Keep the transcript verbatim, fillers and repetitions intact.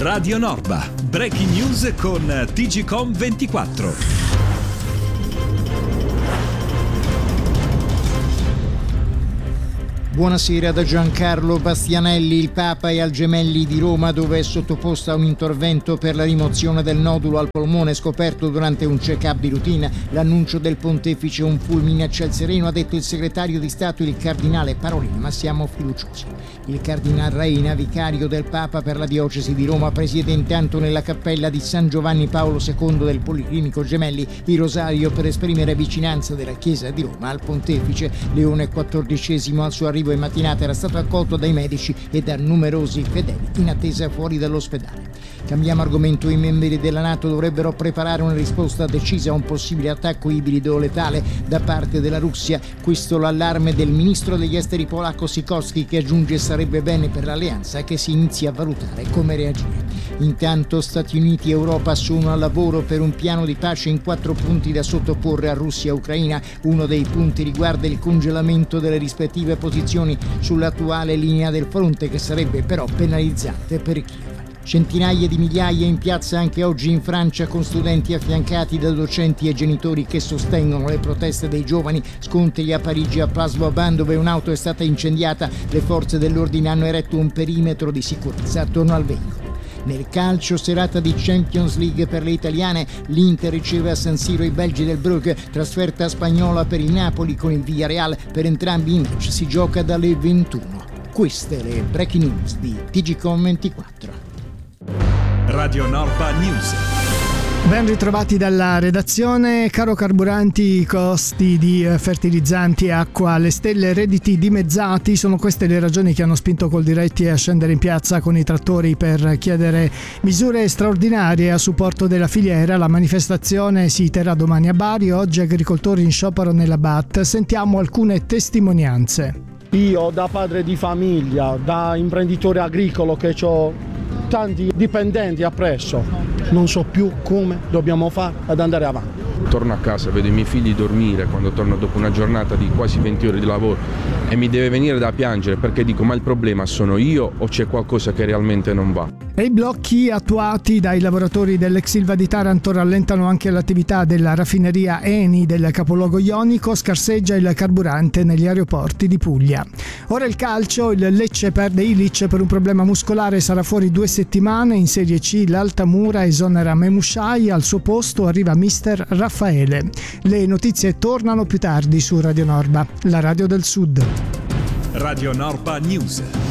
Radio Norba, breaking news con T G Com ventiquattro. Buonasera da Giancarlo Bastianelli. Il Papa è al Gemelli di Roma, dove è sottoposto a un intervento per la rimozione del nodulo al polmone scoperto durante un check-up di routine. L'annuncio del pontefice un fulmine a ciel sereno, ha detto il segretario di Stato il cardinale Parolin, ma siamo fiduciosi. Il cardinal Reina, vicario del Papa per la diocesi di Roma, presiede intanto nella cappella di San Giovanni Paolo secondo del Policlinico Gemelli il rosario per esprimere vicinanza della Chiesa di Roma al pontefice. Leone quattordicesimo al suo arrivo in mattinata era stato accolto dai medici e da numerosi fedeli in attesa fuori dall'ospedale. Cambiamo argomento. I membri della NATO dovrebbero preparare una risposta decisa a un possibile attacco ibrido letale da parte della Russia. Questo l'allarme del ministro degli esteri polacco Sikorski, che aggiunge sarebbe bene per l'alleanza che si inizi a valutare come reagire. Intanto Stati Uniti e Europa sono al lavoro per un piano di pace in quattro punti da sottoporre a Russia e Ucraina. Uno dei punti riguarda il congelamento delle rispettive posizioni sull'attuale linea del fronte, che sarebbe però penalizzante per Kiev. Centinaia di migliaia in piazza anche oggi in Francia, con studenti affiancati da docenti e genitori che sostengono le proteste dei giovani. Scontri a Parigi, a Place Vauban, dove un'auto è stata incendiata. Le forze dell'ordine hanno eretto un perimetro di sicurezza attorno al veicolo. Nel calcio, serata di Champions League per le italiane. L'Inter riceve a San Siro i belgi del Brugge, trasferta spagnola per il Napoli con il Villarreal. Per entrambi i match si gioca dalle ventuno. Queste le breaking news di T G Com ventiquattro. Radio Norba News. Ben ritrovati dalla redazione. Caro carburanti, costi di fertilizzanti e acqua alle stelle, redditi dimezzati. Sono queste le ragioni che hanno spinto Coldiretti a scendere in piazza con i trattori per chiedere misure straordinarie a supporto della filiera. La manifestazione si terrà domani a Bari. Oggi agricoltori in sciopero nella B A T. Sentiamo alcune testimonianze. Io, da padre di famiglia, da imprenditore agricolo che ho tanti dipendenti appresso, non so più come dobbiamo fare ad andare avanti. Torno a casa, vedo i miei figli dormire quando torno dopo una giornata di quasi venti ore di lavoro e mi deve venire da piangere, perché dico: ma il problema sono io o c'è qualcosa che realmente non va? E i blocchi attuati dai lavoratori dell'ex Ilva di Taranto rallentano anche l'attività della raffineria Eni del capoluogo ionico. Scarseggia il carburante negli aeroporti di Puglia. Ora il calcio, il Lecce perde Ilic per un problema muscolare, sarà fuori due settimane. In Serie C l'Altamura esonera Memushai, al suo posto arriva mister Raffaele. Le notizie tornano più tardi su Radio Norba, la radio del Sud. Radio Norba News.